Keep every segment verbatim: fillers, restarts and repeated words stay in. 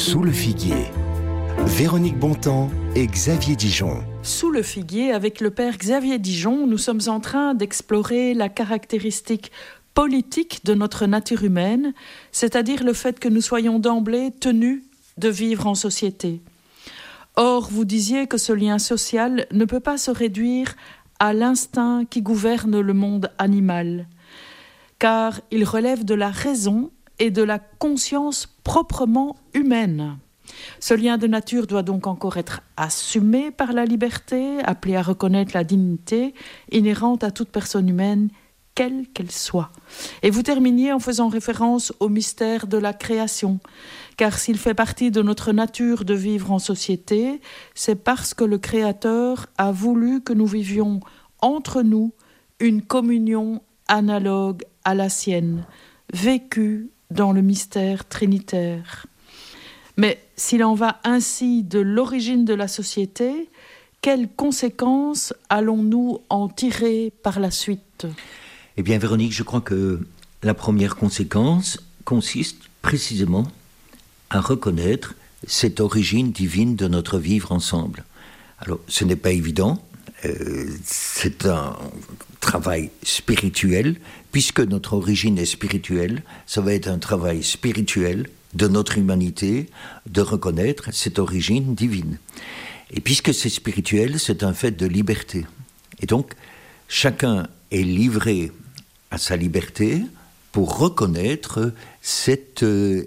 Sous le figuier, Véronique Bontemps et Xavier Dijon. Sous le figuier, avec le père Xavier Dijon, nous sommes en train d'explorer la caractéristique politique de notre nature humaine, c'est-à-dire le fait que nous soyons d'emblée tenus de vivre en société. Or, vous disiez que ce lien social ne peut pas se réduire à l'instinct qui gouverne le monde animal, car il relève de la raison et de la conscience proprement humaine. Ce lien de nature doit donc encore être assumé par la liberté, appelé à reconnaître la dignité inhérente à toute personne humaine, quelle qu'elle soit. Et vous terminiez en faisant référence au mystère de la création, car s'il fait partie de notre nature de vivre en société, c'est parce que le Créateur a voulu que nous vivions entre nous une communion analogue à la sienne, vécue dans le mystère trinitaire. Mais s'il en va ainsi de l'origine de la société, quelles conséquences allons-nous en tirer par la suite ? Eh bien, Véronique, je crois que la première conséquence consiste précisément à reconnaître cette origine divine de notre vivre ensemble. Alors, ce n'est pas évident, euh, c'est un travail spirituel, puisque notre origine est spirituelle, ça va être un travail spirituel de notre humanité, de reconnaître cette origine divine. Et puisque c'est spirituel, c'est un fait de liberté. Et donc, chacun est livré à sa liberté pour reconnaître cette, euh,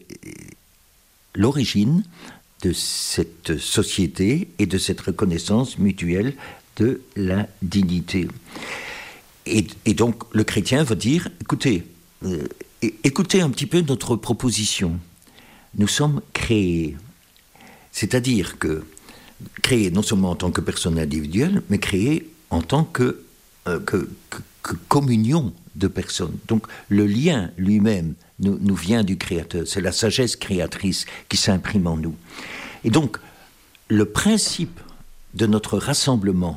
l'origine de cette société et de cette reconnaissance mutuelle de la dignité. Et, et donc, le chrétien va dire, écoutez, euh, écoutez un petit peu notre proposition. Nous sommes créés. C'est-à-dire que, créés non seulement en tant que personne individuelle, mais créés en tant que, euh, que, que, que communion de personnes. Donc, le lien lui-même nous, nous vient du Créateur. C'est la sagesse créatrice qui s'imprime en nous. Et donc, le principe de notre rassemblement